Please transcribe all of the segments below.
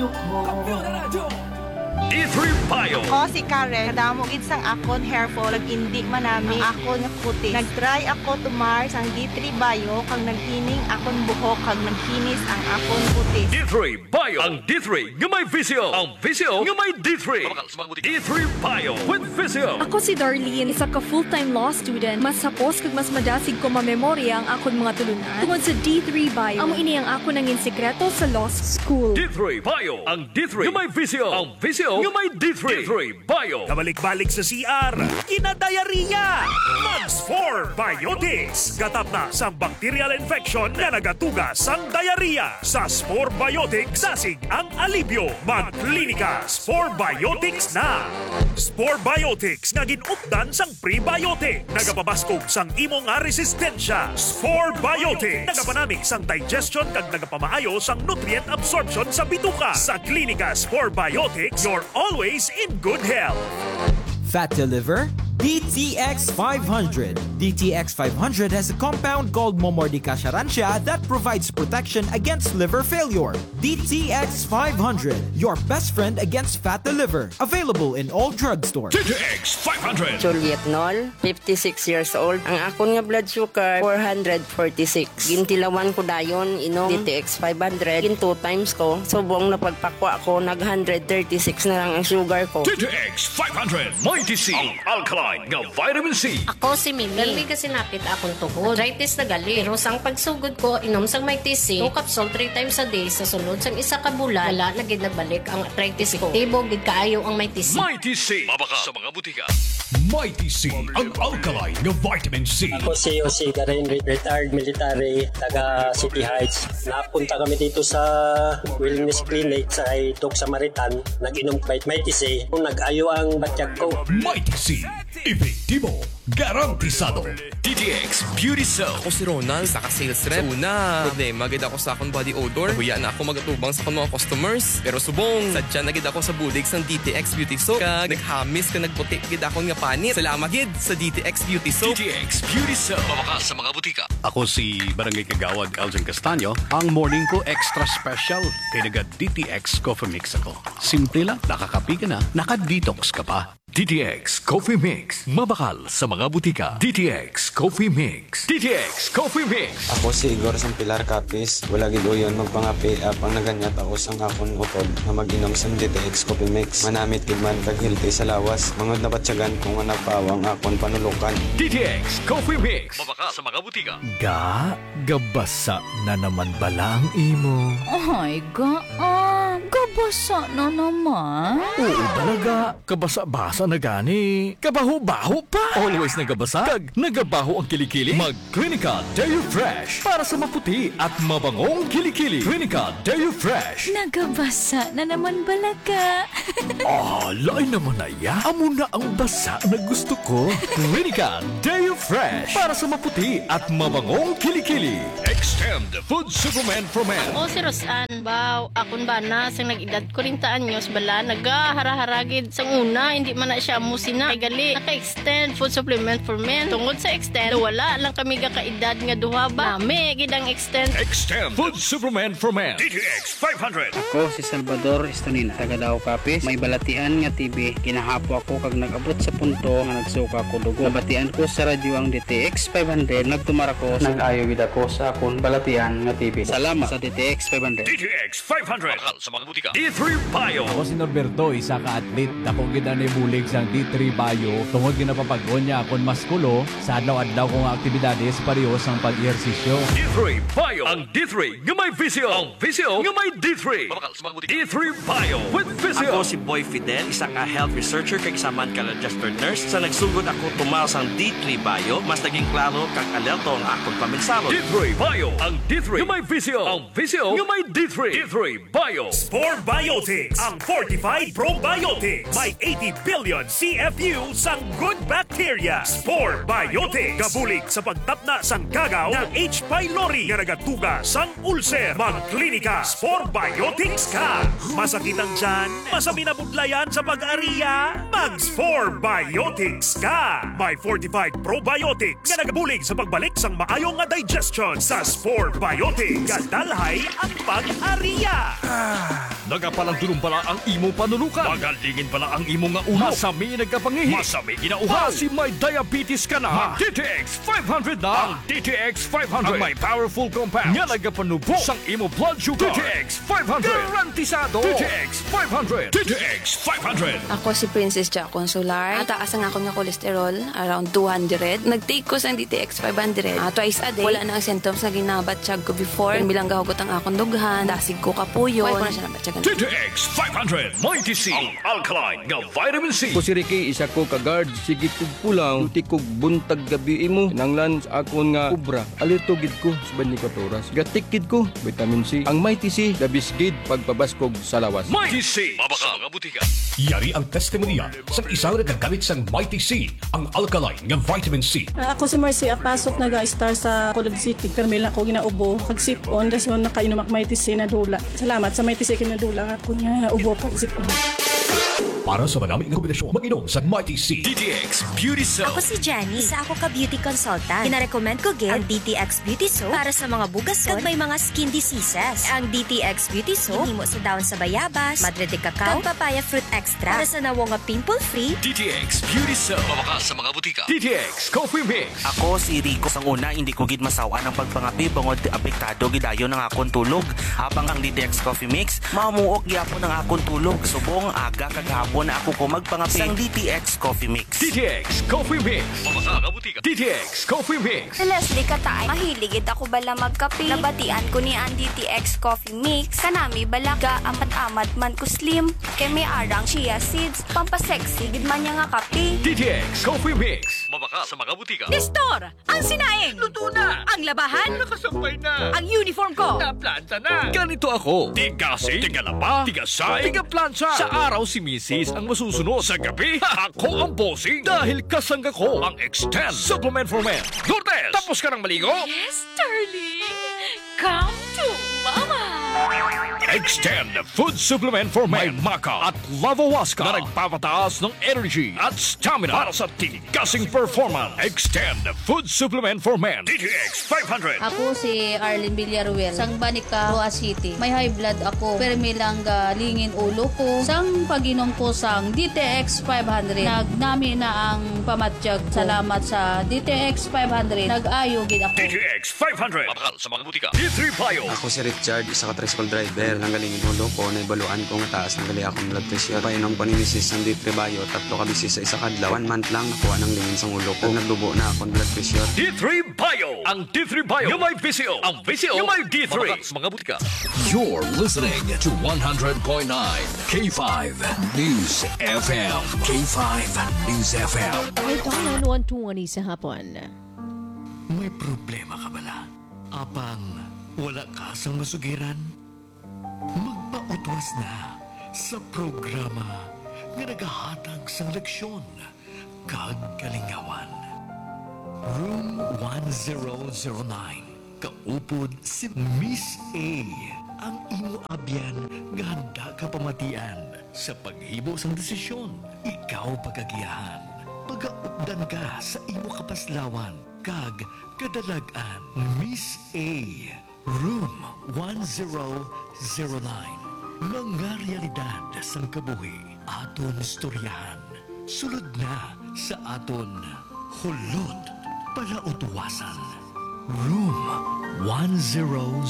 D3 Bio. Ako si Karen, kadamo gid sang akon hair fall, indi manami ako nga puti. Nagtry ako tumar sang D3 Bio kag naghining akon buhok kag naghinis ang akon puti. D3 Bio. Ang D3 nga may visio. Ang visio nga may D3. D3 Bio with visio. Ako si Darlene, isa ka full-time law student. Mas hapos kag mas madasig ko mamemorya ang akon mga tulunan. Tungod sa D3 Bio, amo ini ang ako nangin sekreto sa law school. D3 Bio. Ang D3 nga may visio. Ang visio nga may D3. D3 Bio. Kabalik-balik sa CR, kinadayariya! Mags 4 Biotics. Gatap na sa bacterial infection na nagatugas ang diarrhea. Sa Spore Biotics, sasig ang alibyo. Magklinika, Spore Biotics na! Spore Biotics nga ginupdan sang prebiotic. Nagapabaskog sang imong nga resistensya. Spore Biotics. Nagapanamig sang digestion kag nagapamaayo sang nutrient absorption sa bituka. Sa klinika Spore Biotics, you're always in good health. Fat to liver? DTX 500. DTX 500 has a compound called Momordica charantia that provides protection against liver failure. DTX 500, your best friend against fat to liver. Available in all drugstores. DTX 500. Juliet Nol, 56 years old. Ang akon nga blood sugar, 446. Gintilawan ko dayon, inom DTX 500. Gin 2 times ko. Subong na pagpakwa ko, nag 136 na lang ang sugar ko. DTX 500. Mighty C. Ang alkaline nga vitamin C. Ako si Mimi. Galmi kasi napit akong tuhod. Arthritis na gali. Pero sang pagsugod ko, inom sang Mighty C. 2 capsule 3 times a day. Sa sunod sang isa ka bulan, wala na gid nagbalik ang arthritis ko. Tibog gid kaayo ang Mighty C. Mighty C. Mabaka sa mga butika. Mighty C. Ang alkaline nga vitamin C. Ako si Jose Garin, retired military, taga City Heights. Napunta kami dito sa Wellness Clinic sa Doc Samaritan. Nag-inom Mighty C. Nag-ayo ang batyag ko. Mighty C. Efektibo. Garantisado. DTX Beauty Soap. Ako si Ronald, saka-sales rep. So una, problema gid ako sa akong body odor. Huya na ako magatubang sa akong mga customers. Pero subong, sadya na gid ako sa bulig sang DTX Beauty Soap. Kag naghamis ka nagputi gid akong nga panit. Salamat gid sa DTX Beauty Soap. DTX Beauty Soap. Mabaka sa mga butika. Ako si Barangay Kagawad Elgin Castaño. Ang morning ko extra special kay naga DTX Coffee Mix ako. Simple lang, nakakapi ka na, naka-detox ka pa. DTX Coffee Mix. Mabakal sa mga butika. DTX Coffee Mix. DTX Coffee Mix. Ako si Igor Sampilar Capis. Wala gid uyon magpangapi apang naganyat ako sang akon utod na mag-inom sa DTX Coffee Mix. Manamit gid man kag healthy sa lawas. Mangod na batyagan kung nga napawang akon panulukan. DTX Coffee Mix. Mabaka sa mga butika. Gabasa na naman bala ang imo. Ay, gabasa na naman. Oo talaga, kabasa-basa na gani. Kabaho-baho pa. Always nagabasa, kag nagabaho ang kilikili. Mag-Clinica Deo Fresh para sa maputi at mabangong kilikili. Clinica Deo Fresh. Nagabasa na naman balaga. Lain naman na ya. Amo na ang basa na gusto ko. Clinica Deo Fresh para sa maputi at mabangong kilikili. Extend Food Supplement for Men. Ako si Rosan. Baw, akon ba na sang nag-edad 40 anyos bala nagahara-haragid sang una hindi man na siya musina ay gali naka-extend food supplement for men. Tungod sa extend wala lang kami gakaedad nga duha ba nami gid ang extend Food Supplement for Men. DTX 500. Ako si Salvador Estonina, taga Davao Capis. May balatian nga TV. Kinahapo ako kag nag-abot sa punto nga nagsuka ko dugo. Nabatian ko sa radyo ang DTX 500. Nagtumar ako. Nag-ayo gid ako sa akon balatian nga TV. Salamat sa DTX 500. DTX 500. Mahal sa mga butika. D3 Bio. Ako si Norberto, isa ka atlet. Dako gid ani bulig sang D3 Bio. Tungod ginapapag-on niya akon maskulo sa adlaw-adlaw kong aktibidades pareho sang pag-ehersisyo. D3 Bio. Ang D3 nga may visio. Ang visio nga may D3. Mahal sa mga butika. D3 Bio with visio. Ako si Boy Fidel, isa ka health researcher kag isaman ka registered nurse. Sa nagsugod ako tumaw sang D3 Bio, mas naging klaro kag alerto ang akong paminsalo. D3 Bio. Ang D3 nga may visio. Ang visio nga may D3. D3 Bio. Spore Biotics, ang Fortified Probiotics. May 80 billion CFU sang good bacteria. Spore Biotics. Kabulig sa pagtapna sang kagaw ng H. pylori nga nagatuga sang ulcer. Magklinika Spore Biotics ka. Masakit ang tiyan, masami na budlayan sa pag-ariya. Mag-Spore Biotics ka. May Fortified Probiotics nga nagabulig sa pagbalik sang maayong nga digestion. Sa Spore Biotics, kadalhay ang pag-ariya. Nagapalang tulong pala ang imo panulukan. Magalingin pala ang imo nga ulo. Masami nagkapangihi. Masami ginauhaw. Si may diabetes ka na. Mag DTX 500 na. Ang DTX 500 ang may powerful compound nga nagapanubo sang imo blood sugar. DTX 500 garantisado. DTX 500. DTX 500. Ako si Princess Jack Consular. Taas ang ako nga cholesterol, around 200. Nag-take ko sa DTX 500 twice a day. Wala na ang symptoms na ginabatsyag ko before. Bilang gahugot ang akong dughan, dasig ko kapuyo. Wala ko na siya nabatyagan. DTX 500 Mighty C, ang alkaline nga vitamin C. Ko si Ricky, isa ko ka-guard. Sige kog pulang, duty kog buntag gabi imo. Nanglan sa akon nga ubra. Alitugid ko sa 24 oras. Gatikid ko, vitamin C. Ang Mighty C, dabisgid pagpabaskog sa lawas. Mighty C, mabaka mga butika. Yari ang testimonya sa isang nagagamit sang Mighty C, ang alkaline nga vitamin C. Ako si Marcy Apasok, nag-star sa Colog City. Permila ko ginaubo. Pag-sip-on, das mo nakainom ak Mighty C na dula. Salamat sa Mighty C kinadula. Ako nga ubo pag-sip-on. Para sa maraming kombinasyon, mag-inom sa Mighty C. DTX Beauty Soap. Ako si Jenny, isa ako ka beauty consultant. Gina-recommend ko ang DTX Beauty Soap para sa mga bugason kag may mga skin diseases. Ang DTX Beauty Soap himo sa dahon sa bayabas, madre de cacao, kag papaya fruit extra para sa nawo nga pimple-free. DTX Beauty Soap. Mabaka sa mga butika. DTX Coffee Mix. Ako si Rico. Sang una, hindi ko gid masawa ng pagpangapi bangod apektado gidayon ng akong tulog. Habang ang DTX Coffee Mix, mamuok gyapon ng akong tulog. Subong aga kagahapon na ako ko magpangapi sang DTX Coffee Mix. DTX Coffee Mix. Mabaka nga butika. DTX Coffee Mix. Leslie Katay, mahiligid ako bala magkape. Nabatian ko ni ang DTX Coffee Mix. Kanami bala ga amat-amat man ko slim. Kay may arang chia seeds. Pampasexy gid man niya nga kape. DTX Coffee Mix. Mabaka sa mga butika. Nestor, ang sinaing. Luto na. Ang labahan. Nakasampay na. Ang uniform ko. Naplanta na. Ganito ako. Tigasi, tigalaba, tigasay, tigaplansya. Sa araw si Mrs. ang masusunod. Sa gabi, ako ang bossing. Dahil kasangga ko ang Extend Supplement for Men. Lourdes, tapos ka ng maligo? Yes, darling. Come to Mama. Extend Food Supplement for Men. May Maca at Lavawaska na nagpapataas ng energy at stamina para sa tigasing performance. Extend Food Supplement for Men. DTX 500. Ako si Arlene Villaruel. Sang Banica, Roa City. May high blood ako. Pero may lang lingin ulo ko. Sang pag-inom ko sang DTX 500. Nagnami na ang pamatsyag. Salamat sa DTX 500. Nag-ayo gid ako. DTX 500. Mabakal sa mga butika. D3 Bio. Ako si Richard, isa ka tricycle driver. Nanggalingin ulo ko, naibaluan ko nga taas ng gali akong blood pressure. Painom ko ni Mrs. ng D3 Bio, 3 ka bisis sa isa kadlaw. 1 month lang nakuha ng lingin sa ulo ko. Nagdubo na akong blood pressure. D3 Bio. Ang D3 Bio yung may VCO. Ang VCO yung may D3. Mabakal sa mga butika. You're listening to 100.9 K5 News FM. K5 News FM. Ay, taon 120 sa hapon. May problema ka bala? Apang wala ka sa masugiran? Magpautwas na sa programa nga nagahatag sa leksyon kag kalingawan. Room 1009. Kaupod si Miss A. Ang imo abyan nga handa ka pamatian sa paghimo sang desisyon. Ikaw pagagiyahan. Pagaupdan ka sa imo kapaslawan kag kadalagan. Miss A. Room 1009. Mga realidad sang kabuhi aton istoryahan. Sulod na sa aton hulot palautuwasan. Room 1009.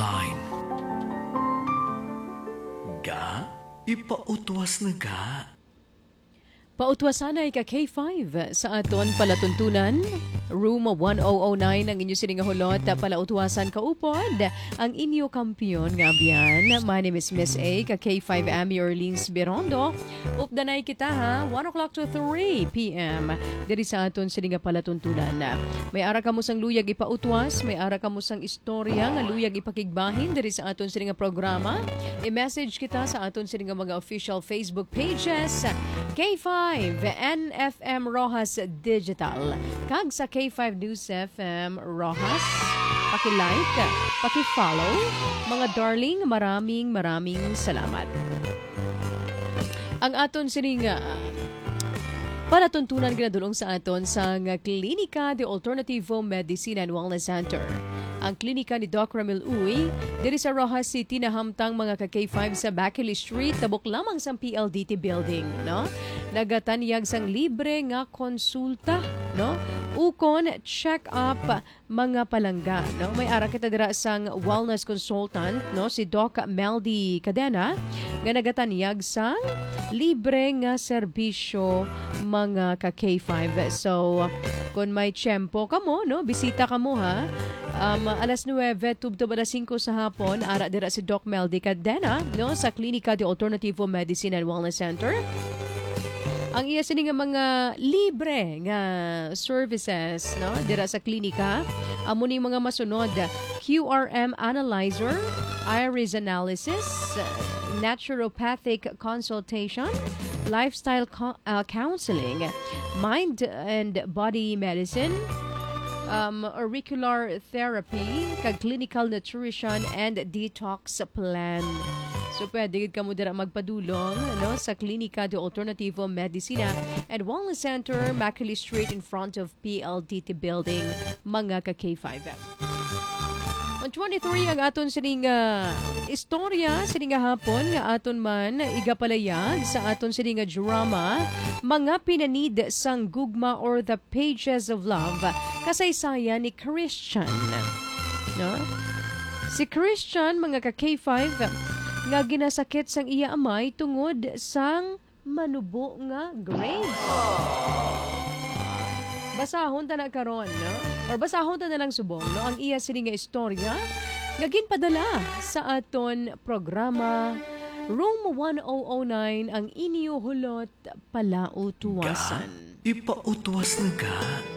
Ga, ipautwas na ga. Pautwasan ay ka K5 sa aton palatuntunan. Room 1009 ang inyo sining hulot. Palautwasan ka upod ang inyo kampiyon nga biyan. My name is Miss A, ka K5 Amy Orleans Birondo. Updanay kita ha, 1 o'clock to 3 p.m. Diri sa aton sining palatuntunan. May ara ka mo sang luyag ipautwas, may ara ka mo sang istorya nga luyag ipakigbahin diri sa aton sining programa. I-message kita sa aton sining mga official Facebook pages. K5 NFM Rojas Digital. Kag sa K5 News FM Rojas. Paki-like, paki-follow. Mga darling, maraming salamat. Ang aton sining palatuntunan ginadulong sa aton sa Klinika de Alternativo Medicine and Wellness Center. ang klinika ni Doc Ramil Uy diri sa Rojas City na hamtang mga ka K5 sa Backley Street tabok lamang sa PLDT building, no? Nagatanyag sang libre nga konsulta, no? Ukon check up mga palangga, no? May ara kita dira sang wellness consultant, no? Si Doc Meldy Cadena nga nagatanyag sang libre nga serbisyo mga ka K5. So kung may tiyempo ka mo, no? Bisita ka mo, ha? Alas 9 tubto ba 5 sa hapon ara dira si Doc Meldy Cadena, no? Sa Klinika de Alternativo Medicine and Wellness Center. Ang iya sini nga mga libre nga services, no? Dira sa klinika, amo ni mga masunod: QRM analyzer, iris analysis, naturopathic consultation, lifestyle counseling, mind and body medicine, auricular therapy, kag clinical nutrition and detox plan. So pwede ka mo dira magpadulong, no, sa Klinika de Alternativo Medicina and Wellness Center, Mackley Street in front of PLDT building, mga ka K5. On 23 ang aton sining istorya sining hapon nga aton man igapalayag sa aton sining drama mga pinanid sang gugma or the pages of love kasaysayan ni Christian, no? Si Christian mga ka K5 nga ginasakit sang iya amay tungod sang manubo nga grades. Basahon ta na karon, no? Or basahon ta na lang subong, no? Ang iya sini nga istorya nga ginpadala sa aton programa Room 1009 ang inyo hulot palautuwasan. Ipautwas na ka.